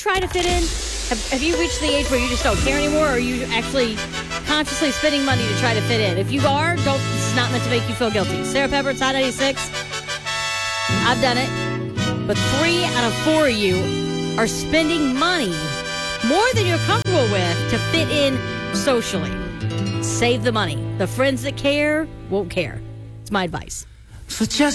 try to fit in? Have you reached the age where you just don't care anymore, or are you actually consciously spending money to try to fit in? If you are, this is not meant to make you feel guilty. Sarah Pepper, it's Hot 96. I've done it. But 3 out of 4 of you are spending money more than you're comfortable with to fit in socially. Save the money. The friends that care won't care. It's my advice. So just